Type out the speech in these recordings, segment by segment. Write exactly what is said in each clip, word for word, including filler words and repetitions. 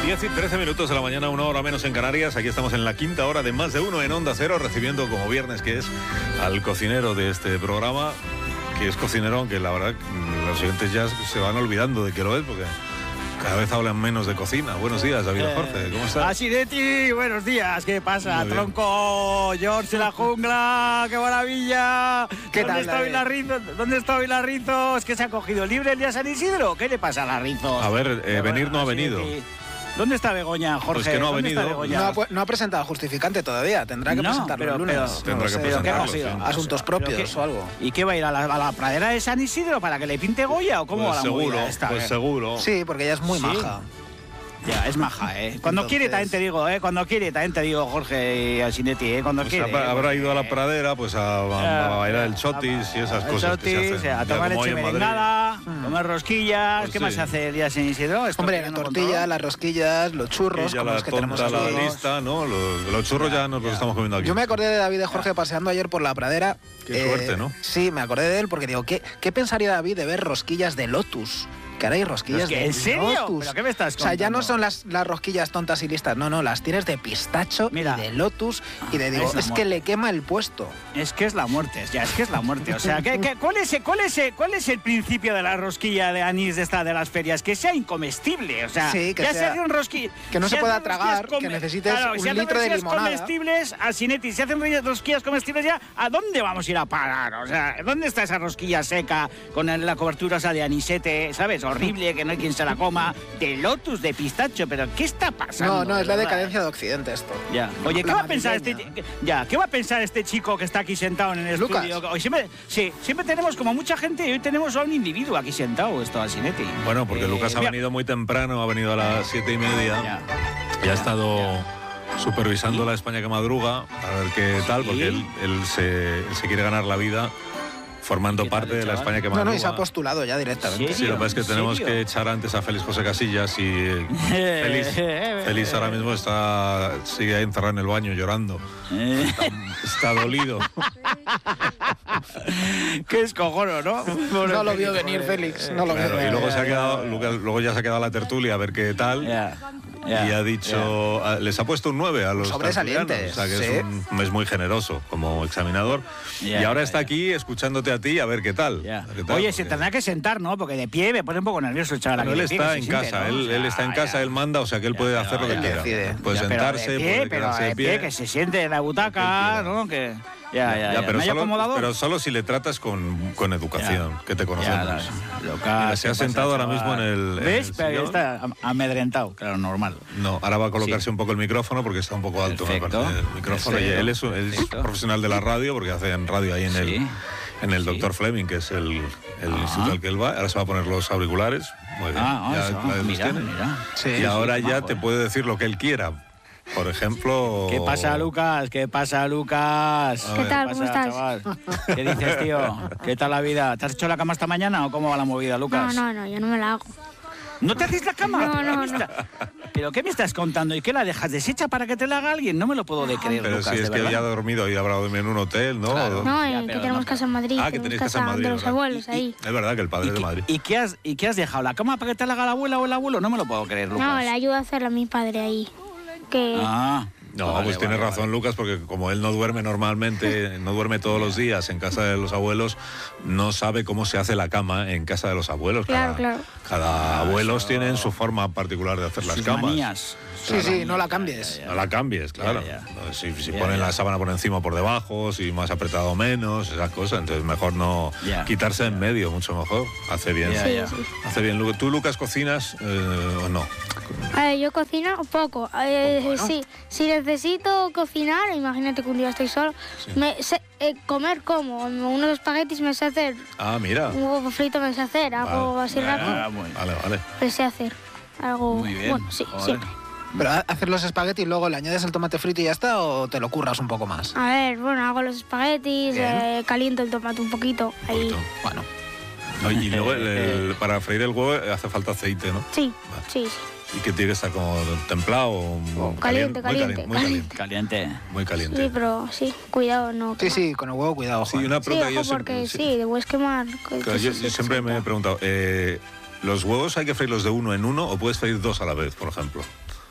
diez y trece minutos de la mañana, una hora menos en Canarias. Aquí estamos en la quinta hora de Más de Uno en Onda Cero, recibiendo como viernes que es al cocinero de este programa, que es cocinero, aunque la verdad los oyentes ya se van olvidando de que lo es, porque cada vez hablan menos de cocina. Buenos días, David eh, Jorge, ¿cómo estás? Así de ti, buenos días, ¿qué pasa? Tronco, George la jungla, qué maravilla. ¿Qué ¿Dónde tal, está David? Vilarrizos? ¿Dónde está Vilarrizos? ¿Es que se ha cogido libre el día San Isidro? ¿Qué le pasa a Larrizos? A ver, eh, venir no ha venido. ¿Dónde está Begoña, Jorge? Pues que no ha ¿Dónde venido. está Begoña? No ha, no ha presentado el justificante todavía, tendrá que No, presentarlo pero- el lunes. pero- Tendrá No que sé, presentarlo, ¿qué ha sí. cogido? Asuntos ¿Pero propios qué? o algo. ¿Y qué va a ir a la, a la pradera de San Isidro para que le pinte Goya o cómo Pues va la seguro, movida esta? pues eh? seguro. Sí, porque ella es muy Sí. maja. Ya, es maja, ¿eh? Cuando Entonces- quiere también te digo, ¿eh? Cuando quiere también te digo, Jorge Alsinetti, ¿eh? Cuando Pues quiere. habrá, ¿eh? habrá Porque- ido a la pradera pues a, a- a bailar el chotis y esas El cosas que se chotis, hacen. a ya tomar como hoy leche en Madrid. merengada, comer rosquillas. Pues ¿Qué sí. más se hace el día San Isidro? Esto Hombre, que la yo no tortilla, controlo. las rosquillas, los churros, Y ya como la los que tenemos tonta, la aquí. lista, ¿no? Los, los churros ya, nos los estamos comiendo aquí. Yo me acordé de David de Jorge paseando ayer por la pradera. Qué suerte, ¿no? Sí, me acordé de él porque digo, ¿qué, qué pensaría David de ver rosquillas de Lotus? Que ahora hay rosquillas ¿Qué? de ¿En serio? Lotus. ¿Pero qué me estás O sea, ya no contando? son las, las rosquillas tontas y listas, no, no, las tienes de pistacho Mira. y de Lotus. Y de Ah, digo, es la es que muerte. le quema el puesto. Es que es la muerte, ya, es que es la muerte. O sea, ¿qué, qué, cuál, es, cuál, es, ¿cuál es el principio de la rosquilla de anís de esta de las ferias? Que sea incomestible, o sea, Sí, que ya sea- se hacen rosquillas... que no se pueda tragar, que necesites un si hacen litro de rosquillas limonada. comestibles, Alsinetti, si hacen rosquillas comestibles ya, ¿a dónde vamos a ir a parar? O sea, ¿dónde está esa rosquilla seca con el- la cobertura esa de anisete, ¿sabes? Horrible, que no hay quien se la coma, de Lotus, de pistacho, pero ¿qué está pasando? No, no, es la de verdad? decadencia de Occidente esto. Ya. Oye, ¿qué La va a pensar este madrileña. ya, ¿qué va a pensar este chico que está aquí sentado en el Lucas. estudio? Hoy siempre, sí, siempre tenemos como mucha gente y hoy tenemos a un individuo aquí sentado, esto Alsinetti. Bueno, porque Eh, Lucas ha mira, venido muy temprano, ha venido a las siete y media. Ya. Y ha estado supervisando la España que madruga, a ver qué tal, Sí. porque él, él se, él se quiere ganar la vida formando ¿Qué tal, parte de la chaval? España que No, madruga. no, y se ha postulado ya directamente. ¿Sí? Sí, lo que pasa es que ¿En tenemos serio? que echar antes a Félix José Casillas y eh, Félix, Félix ahora mismo está sigue ahí encerrado en el baño llorando. Eh, Está dolido. qué escojono, ¿no? No lo vio venir Félix, no lo vio Claro, y venir. luego se ha quedado, Lucas- luego ya se ha quedado la tertulia a ver qué tal. Ya, Y ya, ha dicho, a- les ha puesto un nueve a los Sobresaliente, tertulianos, o sea que sí. es, un, es muy generoso como examinador. Ya, y ahora ya, está ya. aquí escuchándote a ti a ver qué tal. ya. A ver qué tal, Oye, se porque- tendrá que sentar, ¿no? Porque de pie me pone un poco nervioso el chaval Bueno, aquí él de pie, está que en se siente, casa, ¿no? él, O sea, él está en casa, ya. él manda, o sea que él Ya, puede pero hacer lo que él quiera. decide. Puede Ya, pero sentarse, de pie, puede pero quedarse de de pie, pie. que se siente en la butaca, quiera. ¿no? Que ya, ya, ya. pero, ¿No hay solo, acomodador? pero solo si le tratas con, con educación, Ya. que te Ya, conocemos. la- Mira, Lucas, se ha ¿qué pasa, sentado ahora chaval? mismo en el- en ¿Ves? el Pero sillón. está am- amedrentado, claro, normal. No, ahora va a colocarse Sí. un poco el micrófono porque está un poco alto, me Perfecto. parece, el micrófono. Y Perfecto. él es, un- él es Perfecto. profesional de la radio porque hace en radio ahí en el, Sí. en el Sí. doctor Fleming, que es el, el Ajá. instituto al que él va. Ahora se va a poner los auriculares. Muy bien. Ah, ah, ya, eso, ya los mira, tiene. mira. Sí. Y ahora sí, ya majo, te eh. puede decir lo que él quiera. Por ejemplo... ¿Qué pasa, Lucas? ¿Qué pasa, Lucas? ¿Qué tal? pasa, ¿Cómo estás? chaval? ¿Qué dices, tío? ¿Qué tal la vida? ¿Te has hecho la cama esta mañana o cómo va la movida, No, Lucas? no, no, yo no me la hago. ¿No te haces la cama? No, no, ¿Qué me está- ¿Pero qué me estás contando? ¿Y qué la dejas deshecha para que te la haga alguien? No me lo puedo de creer, Pero Lucas, si es de que verdad. ya ha dormido y habrá dormido en un hotel, ¿no? Claro. No, Ya, eh, pero que tenemos no, casa en Madrid. Ah, que tenéis casa en Madrid, de los ¿verdad? abuelos ahí. Es verdad que el padre ¿Y, es de qué- Madrid. ¿y qué has, ¿Y qué has dejado? ¿La cama para que te la haga la abuela o el abuelo? No me lo puedo creer, Lucas. No, le ayuda a hacerla a mi padre ahí. Que Ah, No, vale, pues tienes vale, razón, vale. Lucas, porque como él no duerme normalmente, no duerme todos los días en casa de los abuelos, no sabe cómo se hace la cama en casa de los abuelos. Claro, cada, claro. Cada abuelos eso- tienen su forma particular de hacer las Sus camas. manías. Sí, sí, no la cambies. No la cambies, claro. Ya, ya. No, Si, si Ya, ponen ya. la sábana por encima o por debajo, si más apretado o menos, esas cosas. Entonces mejor no Ya. quitarse en medio, mucho mejor. Hace bien. Ya, sí, ya. sí. Hace bien. Lu- ¿Tú, Lucas, cocinas eh, o no? A ver, yo cocino poco. Eh, sí, si necesito cocinar, imagínate que un día estoy solo, me sé, eh, comer como unos espaguetis me sé hacer, Ah, mira. un huevo frito me sé hacer, algo Vale. así Ah, rápido, muy, Vale, vale. me sé hacer. Algo, muy bien. bueno, sí, Joder. siempre. Pero ha- hacer los espaguetis y luego le añades el tomate frito y ya está, o te lo curras un poco más. A ver, bueno, hago los espaguetis, Bien. eh, caliento el tomate un poquito. Ahí. Poquito. Bueno, No, y luego el- el- para freír el huevo hace falta aceite, ¿no? Sí, Vale. sí, sí. Y que tiene que estar como templado o Oh, caliente, muy caliente, muy caliente. Caliente. Muy Sí, caliente. pero sí, cuidado, no. sí, quemar. sí, con el huevo cuidado, Sí, Juan. una Sí, pregunta ojo, yo siempre, porque sí. sí, de puedes quemar. que- Claro, que yo, sí, yo sí, siempre sí, me he sí. preguntado, eh, ¿los huevos hay que freírlos de uno en uno o puedes freír dos a la vez, por ejemplo?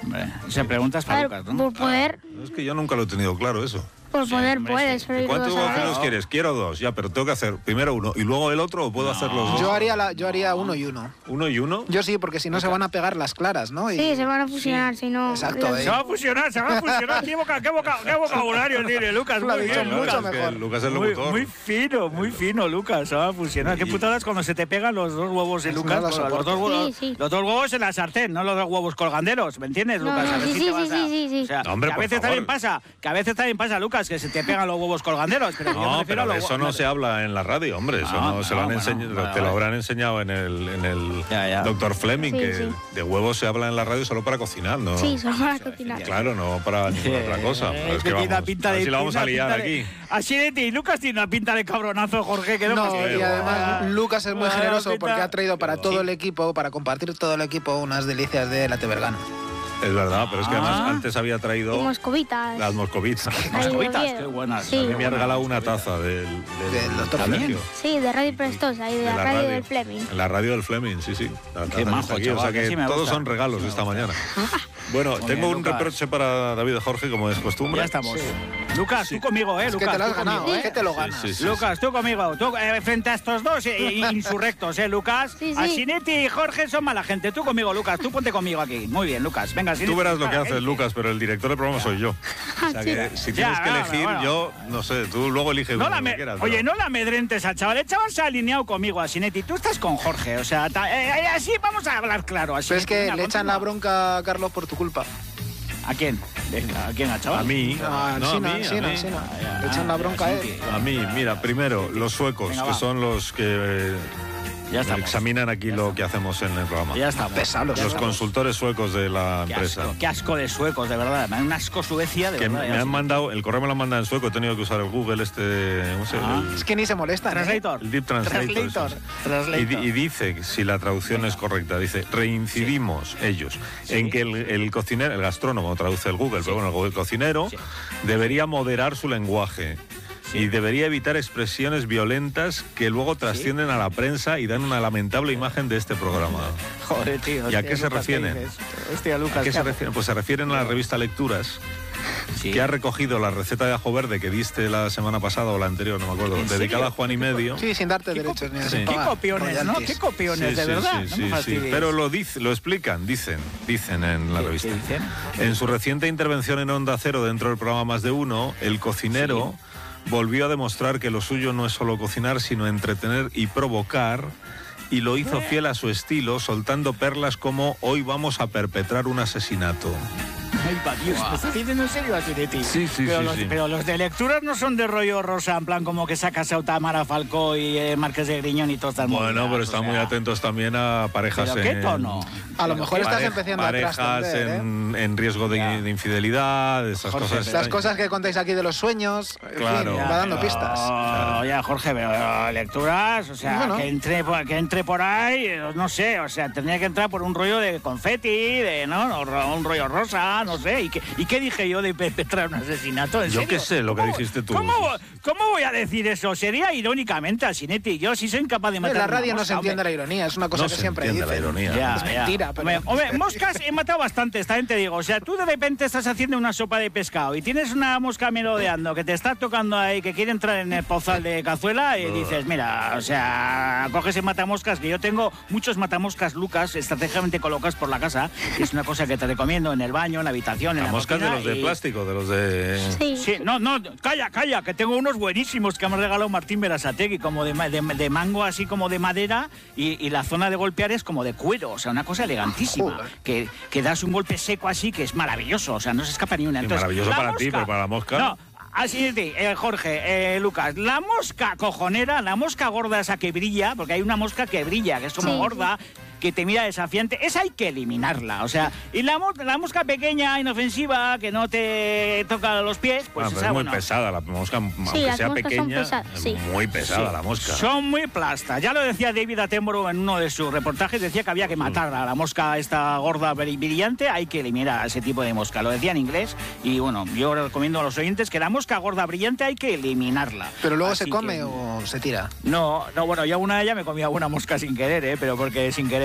Hombre, se preguntas A para ver, Lucas, ¿no? por poder, Es que yo nunca lo he tenido claro eso. por Sí, poder hombre, puedes sí. freír ¿Cuántos dos a la huevos vez. fritos quieres? Quiero dos, ya, pero tengo que hacer primero uno y luego el otro, o puedo hacer los dos. Yo haría, la, yo haría uno y uno. ¿Uno y uno? Yo sí, porque si no se van a pegar las claras, ¿no? Y- Sí, se van a fusionar, si no... Exacto, las- eh. Se va a fusionar, se va a fusionar. ¿Qué, boca, qué, boca, qué vocabulario tiene Lucas? Lo ha Muy dicho bien, mucho Lucas. es que mejor. Lucas es el Muy, locutor. muy fino, muy fino, Lucas. Se va a fusionar. Qué Y- putadas cuando se te pegan los dos huevos de Eso Lucas. no lo los, soporto. dos huevos, Sí, sí. los dos huevos en la sartén, no los dos huevos colganderos. ¿Me entiendes, No, Lucas? no, A ver sí, si sí, te vas sí, a- sí, sí, sí. O sea, No, hombre, que a por veces favor. también pasa, que a veces también pasa, Lucas, que se te pegan los huevos colganderos. Pero yo me No, refiero pero a los de eso no huevos- se habla en la radio, hombre. Eso No, no, se no, lo han bueno, enseñado, vale, te lo vale. habrán enseñado en el, en el Ya, ya. doctor Fleming, Sí, que sí. de huevos se habla en la radio solo para cocinar, ¿no? Sí, solo para cocinar. Claro, no para ninguna otra cosa. Eh, Pero es que que tiene una vamos, pinta a ver de- si la vamos tiene a una liar pinta de- aquí. Así de ti, Lucas tiene una pinta de cabronazo, Jorge, que no, No, fastidio. y además Ah, Lucas es muy ah, generoso pinta- porque ha traído para Sí. todo el equipo, para compartir todo el equipo, unas delicias de la Tebergana. Es verdad, pero es que además Ah. antes había Y traído moscovitas. las moscovitas. Ahí de Moscovitas, Oviedo. qué buenas. Sí. A mí me ha regalado una taza del, del, Del doctor colegio. Sí, de Radio Prestosa y de, De la, radio, del Fleming. En la radio del Fleming, sí, sí. La taza Qué que majo, está aquí, chaval, o sea que que sí me todos gusta. son regalos Sí me esta gusta. mañana. Bueno, Muy tengo bien, un Lucas. reproche para David Jorge, como es costumbre. Ya estamos. Lucas, tú conmigo, ¿eh? Es que Lucas, te lo has tú ganado, conmigo. ¿eh? Que te lo Sí, ganas. sí, sí, Lucas, tú conmigo. Tú, eh, frente a estos dos eh, insurrectos, ¿eh, Lucas? Sí, sí. Asinetti y Jorge son mala gente. Tú conmigo, Lucas. Tú ponte conmigo aquí. Muy bien, Lucas. Venga, Asinetti. Tú verás lo que Para, haces, eh, Lucas, pero el director del programa soy yo. O sea que si tienes Ya, que bueno, elegir, bueno. yo no sé, tú luego eliges No uno la que me- quieras. Oye, pero- no la amedrentes al chaval. El chaval se ha alineado conmigo, Asinetti. Tú estás con Jorge. O sea, ta- eh, eh, así vamos a hablar claro. Pero es Asinetti. que Venga, le echan la continúa. bronca a Carlos por tu culpa. ¿A quién? Venga, ¿a quién, al chaval? A mí, Ah, no, a Sina, mí, a Sina, mí. Sina. ya, Le echan la ya, bronca a él. sí, A mí, mira, primero, los suecos, Venga, que va. son los que eh, Ya estamos. examinan aquí lo que hacemos en el programa. Ya estamos. Pesados. Los Ya estamos. consultores suecos de la Qué empresa. asco, qué asco de suecos, de verdad. Me da un asco Suecia, de Que verdad. me ya han sí. mandado, el correo me lo han mandado en sueco, he tenido que usar el Google este, ¿cómo se llama? Ah. El- Es que ni se molestan. ¿eh? Translator. El Deep Translator. Translator. eso es. Translator. Y, di- y dice, si la traducción es correcta, dice, reincidimos ellos Sí. en que el, el cocinero, el gastrónomo traduce el Google, pero bueno, el cocinero Sí. debería moderar su lenguaje. Y debería evitar expresiones violentas que luego trascienden a la prensa y dan una lamentable imagen de este programa. Joder, tío. ¿Y a hostia, qué se Lucas, refieren? dices? Hostia, Lucas. ¿A qué se hago? refieren? Pues se refieren a la revista Lecturas, Sí. que ha recogido la receta de ajo verde que diste la semana pasada o la anterior, no me acuerdo, ¿En dedicada serio? a Juan y medio. Sí, sin darte ¿Qué derechos ni Sí. sin Qué pagar copiones, ¿no? royalties. Qué copiones, Sí, de sí, verdad. sí, no me sí, sí. fastidies. Pero lo, dice, lo explican, dicen, dicen en la ¿Qué- revista. qué dicen? En su reciente intervención en Onda Cero dentro del programa Más de Uno, el cocinero volvió a demostrar que lo suyo no es solo cocinar, sino entretener y provocar, y lo hizo fiel a su estilo, soltando perlas como hoy vamos a perpetrar un asesinato. Ay, va, Dios, ¿me estás diciendo en serio, Asinetti? Sí, sí, pero sí, los, sí. Pero los de lecturas no son de rollo rosa, en plan como que sacas a Tamara Falcó y eh, Marqués de Griñón y todas estas Bueno, movidas, pero o están sea, muy atentos también a parejas ¿Pero qué en... tono? A lo mejor estás Pare- empezando a parejas trascender, ¿eh? en, en riesgo de, Ya. de infidelidad, esas Jorge, cosas. Las cosas que contáis aquí de los sueños, en Claro. fin, Ya, va dando pero- pistas. Ya, Jorge, pero eh, lecturas, o sea, Bueno. que, entre, por- que entre por ahí, eh, no sé, o sea, tendría que entrar por un rollo de confeti, de, ¿no? O ro- un rollo rosa, no sé. ¿Y qué, y qué dije yo de perpetrar un asesinato? ¿En Yo serio? qué sé lo que ¿Cómo- dijiste tú. ¿cómo, ¿Cómo voy a decir eso? Sería irónicamente, Asinetti. Yo sí soy incapaz de En matar la una radio no mosca, se entiende hombre. la ironía, es una cosa No que se siempre entiende la dicen. ironía. Ya, Es ya. mentira, pero- Hombre, hombre, moscas he matado bastantes, también te digo. O sea, tú de repente estás haciendo una sopa de pescado y tienes una mosca merodeando que te está tocando ahí, que quiere entrar en el pozal de cazuela y dices, mira, o sea, coges el matamoscas, que yo tengo muchos matamoscas, Lucas, estratégicamente colocados por la casa, que es una cosa que te recomiendo en el baño, en la habitación, en Las la moscas de cocina, los de y- plástico, de los de... Sí. Sí, no, no, calla, calla, que tengo unos buenísimos que me ha regalado Martín Berasategui, como de, ma- de, de mango así como de madera y, y la zona de golpear es como de cuero, o sea, una cosa elegantísima. Joder. Que, que das un golpe seco así que es maravilloso, o sea, no se escapa ni una. Sí, Entonces, maravilloso la para ti, mosca- pero para la mosca- No, así es, eh, Jorge, eh, Lucas, la mosca cojonera, la mosca gorda esa que brilla, porque hay una mosca que brilla, que es como Sí, gorda, que te mira desafiante, esa hay que eliminarla, o sea, y la, mo- la mosca pequeña, inofensiva, que no te toca los pies, pues Bueno, pero esa, es muy bueno, pesada la mosca, aunque las sea moscas son pequeña, pesadas, es sí. muy pesada Sí. la mosca. Son muy plastas. Ya lo decía David Attenborough en uno de sus reportajes, decía que había que matar a la mosca esta gorda bri- brillante, hay que eliminar a ese tipo de mosca. Lo decía en inglés y bueno, yo recomiendo a los oyentes que la mosca gorda brillante hay que eliminarla. Pero luego Así se come que- o se tira. No, no, bueno, yo una de ellas me comía una mosca sin querer, ¿eh? Pero porque sin querer.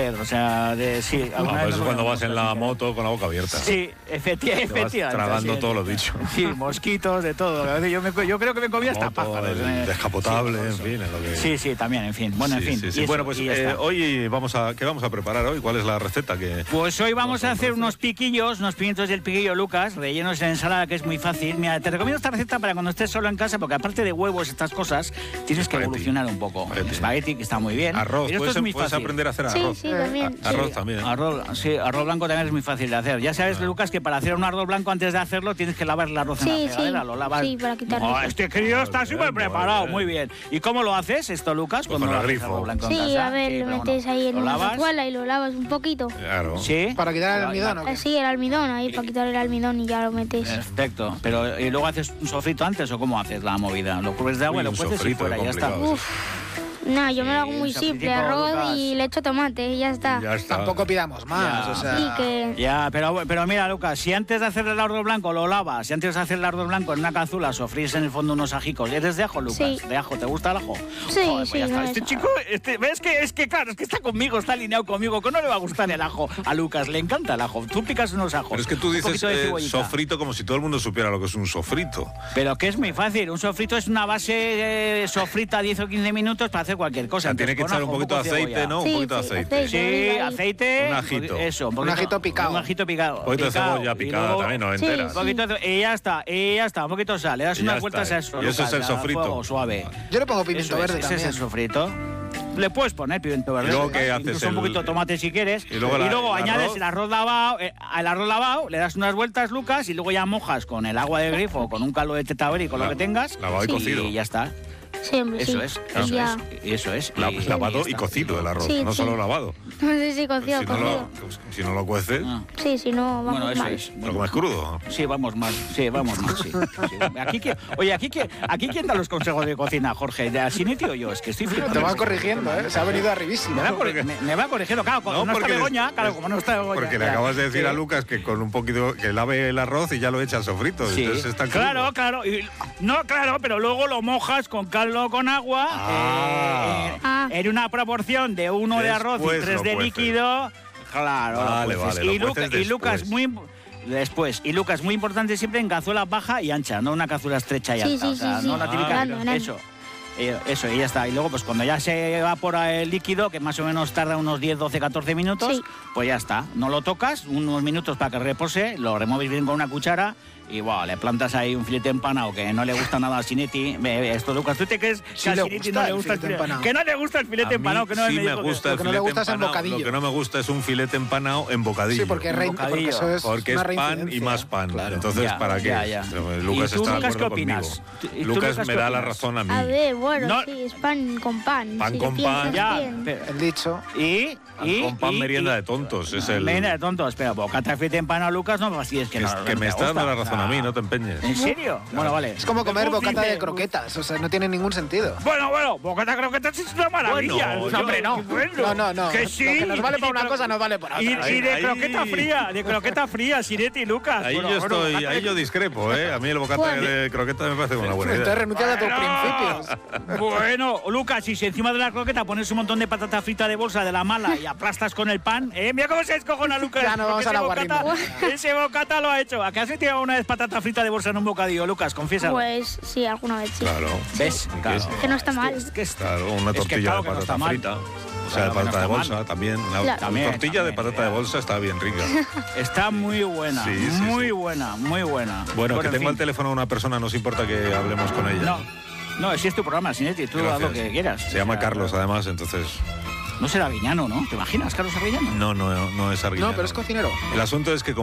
hacer, o sea, de, sí. No, alguna pues vez es no cuando lo vas en hemos la hecho. moto con la boca abierta. Sí, efecti Te vas efectivamente. tragando así todo es. lo dicho. Sí, mosquitos, de todo. Yo, me, yo creo que me comí hasta Moto, pájaros. el eh. descapotable, Sí, en eso. fin, en lo que... Sí, sí, también, en fin. Bueno, Sí, en fin. sí, sí. y eso, Bueno, pues y ya eh, está. hoy vamos a... ¿Qué vamos a preparar hoy? ¿Cuál es la receta que...? Pues hoy vamos a hacer unos piquillos, unos pimientos del piquillo Lucas, rellenos en ensalada, que es muy fácil. Mira, te recomiendo esta receta para cuando estés solo en casa, porque aparte de huevos, estas cosas, tienes que Espagueti. evolucionar un poco. Espagueti. Espagueti, que está muy bien. Arroz, Y esto puedes, es muy puedes fácil. aprender a hacer Sí, arroz. sí, también. A- arroz Sí, también. Arroz, sí, arroz blanco también es muy fácil de hacer. Ya sabes, Lucas, que para hacer un arroz blanco, antes de hacerlo, tienes que lavar el arroz en Sí, la sí. fregadera. Lo lavas. Sí, para quitarle. Oh, este crío está Muy bien, súper muy preparado, bien. muy bien. ¿Y cómo lo haces esto, Lucas? Pues cuando con el haces grifo. arroz blanco en Sí, casa? a ver, Sí, lo pero metes bueno, ahí en ¿lo una lavas? cazuela y lo lavas un poquito. Claro. Sí. Para quitar el Lo- almidón, ¿o qué? Sí, el almidón, ahí para quitar el almidón y ya lo metes. Perfecto. Pero ¿y luego haces un sofrito antes o cómo haces la movida? ¿Lo cubres de agua Uy, y lo un cueces y sofrito, fuera? Ya está. complicado. Uf. No, yo me lo hago Sí, muy un simple, sofritico, arroz Lucas. y le echo tomate y ya está. Ya está. Tampoco pidamos más, Ya. o sea... Sí, que... Ya, pero, pero mira, Lucas, si antes de hacer el arroz blanco lo lavas, si antes de hacer el arroz blanco en una cazuela sofríes en el fondo unos ajicos, ¿eres de ajo, Lucas? Sí. ¿De ajo? ¿Te gusta el ajo? Sí, Joder, pues sí, ya está. no Este es- chico, este, ¿ves que es que claro, es que está conmigo, está alineado conmigo, que no le va a gustar el ajo a Lucas, le encanta el ajo. Tú picas unos ajos. Pero es que tú un dices poquito de eh, cebollita. sofrito como si todo el mundo supiera lo que es un sofrito. Pero que es muy fácil, un sofrito es una base eh, sofrita diez o quince minutos para hacer cualquier O cosa. sea, tiene Entonces, que con echar un ajo, poquito de poco aceite, cebolla. ¿no? Sí, un poquito de sí, aceite. aceite. Sí, Oliva y- aceite. Un ajito. Eso, un, Un ajito picado. Un ajito picado. Un poquito de picado. cebolla Y picada luego- también, no Sí, entera. Un poquito de- y ya está, y ya está, un poquito de sal. Le das Y ya unas vueltas está, a ¿eh? eso. Y eso es Lucas, el a sofrito. fuego suave. Yo le pongo pimiento Eso es, verde ese también. es el sofrito. Le puedes poner pimiento verde. ¿Y luego qué haces? Incluso un El- poquito de tomate si quieres. Y luego la- el añades arroz. el arroz lavado, eh, al arroz lavado, le das unas vueltas, Lucas, y luego ya mojas con el agua de grifo o con un caldo de tetaberí, con lo La- que tengas. lavado y y cocido. ya está. Siempre, Eso sí. es, Y eso ya. es, eso es. La- Y- lavado ya y está. cocido el arroz, Sí, no sí. solo lavado. No sé si cocido, si, no cocido. lo, pues, si no lo cueces, Ah. Sí, si no, vamos Bueno, eso mal. es. lo comes crudo. Sí, vamos mal. Sí, vamos mal, sí. sí. Aquí, que- oye, aquí, que, aquí quién da los consejos de cocina, Jorge. ¿De Asinetti o yo? Es que estoy flipando. Te va corrigiendo, ¿eh? Se ha venido arribísimo. Me va, corri- me, me va corrigiendo, claro, como no, está porque Begoña, les- claro, como no está Begoña. Porque le ya. acabas de decir Sí. a Lucas que con un poquito que lave el arroz y ya lo echa al sofrito. Sí, Entonces está crudo. claro, claro. y- no, claro, pero luego lo mojas con caldo con agua Ah. eh, Ah. en una proporción de uno de arroz y Después tres lo de cueces. líquido. Claro, Vale, lo cueces. vale, lo y, Luca- cueces y Lucas, después. muy imp- después. Y Lucas, muy importante siempre en cazuela baja y ancha, no una cazuela estrecha y Sí, alta. sí, o sea, sí, no sí. la típica. Grande, grande. Eso. Eh, Eso, y ya está. Y luego, pues cuando ya se evapora el líquido, que más o menos tarda unos diez, doce, catorce minutos, Sí. pues ya está. No lo tocas, unos minutos para que repose, lo remueves bien con una cuchara y wow, le plantas ahí un filete empanado que no le gusta nada a Sinetti. Ve, Esto, Lucas, ¿tú te crees Sí que a le Sinetti gusta no le el gusta el filete filete empanado. Que no le gusta el filete A mí empanado, que no sí me dijo que- gusta el Lo que no le filete gusta es el empanado. bocadillo. Lo que no me gusta es un filete empanado en bocadillo. Sí, porque, es Un rein- bocadillo. porque eso es Porque una es pan y reincidencia. más pan. Claro. Entonces, Ya, ¿para qué? ya, ya. Lucas ¿Y tú, está de Lucas, acuerdo qué opinas? conmigo. ¿Y tú, Lucas Lucas, me qué da la opinas? razón a mí. A ver, bueno, No- sí, es pan con pan. Pan si con lo pan. piensas Ya, bien. pero- El dicho. y, y, Con pan y- merienda y- de tontos. Es el. Merienda de tontos, pero bocata de filete empanado, Lucas, no me fastidies que que, no. es- no que te me está dando gusta. la razón a mí, no te empeñes. ¿En serio? Bueno, vale. Es como comer Uf, bocata dice, de croquetas, o sea, no tiene ningún sentido. Bueno, bueno, bocata de croquetas es una maravilla. Bueno, No, hombre, no. No, Bueno, no, no. Que Lo sí. que nos vale Y para de una cro- cosa nos vale para otra. Y, y de Ahí- croqueta fría, de croqueta fría, Sinetti y Lucas. Ahí Bueno, yo bueno, estoy, bocata ahí de- yo discrepo, ¿eh? A mí el bocata Bueno. de croqueta me parece una buena Entonces idea. renuncias a tus Bueno. principios. Bueno, Lucas, y si encima de la croqueta pones un montón de patata frita de bolsa de la mala y aplastas con el pan, ¿eh? Mira cómo se descojona Lucas. Ya no porque vamos a ese la bocata- guarrima. Ese bocata lo ha hecho. ¿A qué has tirado una vez patata frita de bolsa en un bocadillo, Lucas? Confiesa. Pues sí, alguna vez sí. Claro. ¿Ves? ¿Y qué Claro. es? Que no está mal. Es que es- Claro, una Es que tortilla claro de que no patata está mal. frita. O sea, Claro de que no patata de está bolsa mal. también. La Claro. También, tortilla de también, patata de ya. bolsa está bien rica. Está muy buena, Sí, sí, muy sí. buena, muy buena. Bueno, que en tengo fin. al teléfono a una persona, no os importa que hablemos con ella. No, no, si es tu programa, Sinetti, tú haz Gracias. lo que quieras. Se llama O sea, Carlos, además, entonces. No será Arguiñano, ¿no? ¿Te imaginas, Carlos Arguiñano? No, no, no es arguiñano. No, pero es cocinero. El asunto es que como